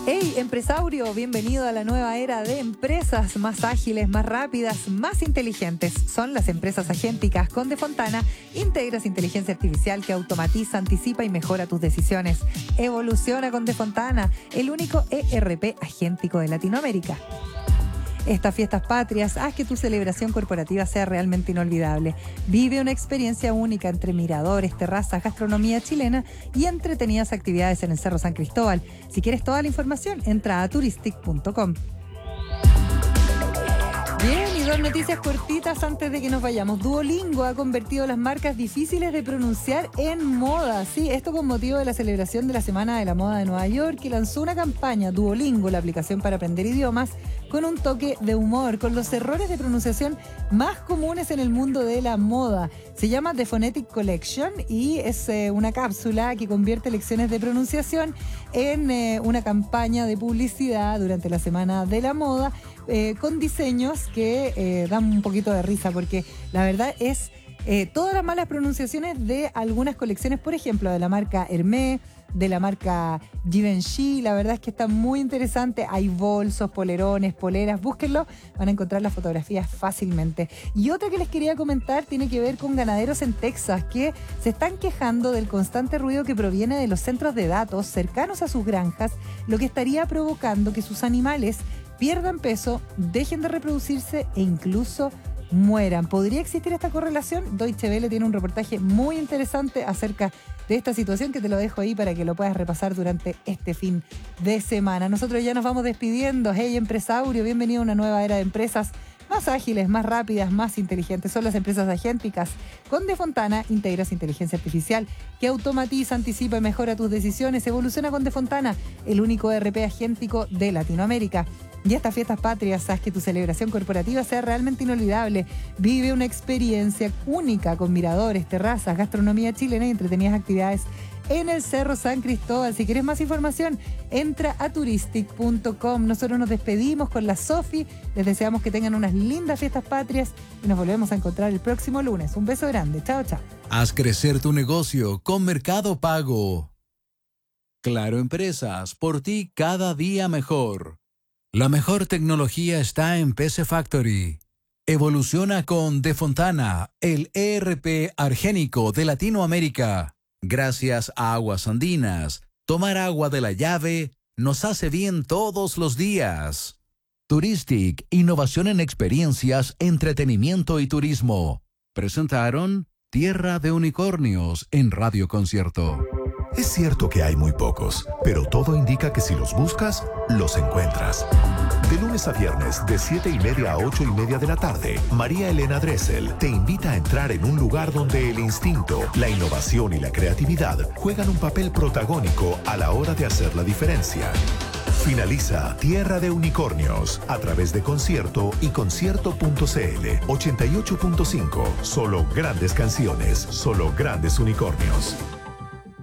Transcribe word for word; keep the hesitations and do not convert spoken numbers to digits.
Hey, empresario, bienvenido a la nueva era de empresas más ágiles, más rápidas, más inteligentes. Son las empresas agénticas con Defontana. Integras inteligencia artificial que automatiza, anticipa y mejora tus decisiones. Evoluciona con Defontana, el único E R P agéntico de Latinoamérica. Estas fiestas patrias, haz que tu celebración corporativa sea realmente inolvidable. Vive una experiencia única entre miradores, terrazas, gastronomía chilena y entretenidas actividades en el Cerro San Cristóbal. Si quieres toda la información, entra a turistic punto com. Bien, y dos noticias cortitas antes de que nos vayamos. Duolingo ha convertido las marcas difíciles de pronunciar en moda. Sí, esto con motivo de la celebración de la Semana de la Moda de Nueva York, que lanzó una campaña, Duolingo, la aplicación para aprender idiomas, con un toque de humor, con los errores de pronunciación más comunes en el mundo de la moda. Se llama The Phonetic Collection y es eh, una cápsula que convierte lecciones de pronunciación en eh, una campaña de publicidad durante la Semana de la Moda, eh, con diseños que eh, dan un poquito de risa, porque la verdad es eh, todas las malas pronunciaciones de algunas colecciones, por ejemplo, de la marca Hermès, de la marca Givenchy. La verdad es que está muy interesante. Hay bolsos, polerones, poleras. Búsquenlo, van a encontrar las fotografías fácilmente. Y otra que les quería comentar tiene que ver con ganaderos en Texas que se están quejando del constante ruido que proviene de los centros de datos cercanos a sus granjas, lo que estaría provocando que sus animales pierdan peso, dejen de reproducirse e incluso mueran. ¿Podría existir esta correlación? Deutsche Welle tiene un reportaje muy interesante acerca de esta situación que te lo dejo ahí para que lo puedas repasar durante este fin de semana. Nosotros ya nos vamos despidiendo. Hey, empresario, bienvenido a una nueva era de empresas más ágiles, más rápidas, más inteligentes. Son las empresas agénticas. Con Defontana integras inteligencia artificial que automatiza, anticipa y mejora tus decisiones. Evoluciona con Defontana, el único E R P agéntico de Latinoamérica. Y estas fiestas patrias, haz que tu celebración corporativa sea realmente inolvidable. Vive una experiencia única con miradores, terrazas, gastronomía chilena y entretenidas actividades en el Cerro San Cristóbal. Si quieres más información, entra a turistic punto com. Nosotros nos despedimos con la Sofi. Les deseamos que tengan unas lindas fiestas patrias y nos volvemos a encontrar el próximo lunes. Un beso grande. Chao, chao. Haz crecer tu negocio con Mercado Pago. Claro Empresas, por ti cada día mejor. La mejor tecnología está en P C Factory. Evoluciona con Defontana, el E R P argénico de Latinoamérica. Gracias a Aguas Andinas, tomar agua de la llave nos hace bien todos los días. Turistic, innovación en experiencias, entretenimiento y turismo. Presentaron Tierra de Unicornios en Radio Concierto. Es cierto que hay muy pocos, pero todo indica que si los buscas, los encuentras. De lunes a viernes, de siete y media a ocho y media de la tarde, María Elena Dressel te invita a entrar en un lugar donde el instinto, la innovación y la creatividad juegan un papel protagónico a la hora de hacer la diferencia. Finaliza Tierra de Unicornios a través de Concierto y concierto punto cl. ochenta y ocho punto cinco. Solo grandes canciones, solo grandes unicornios.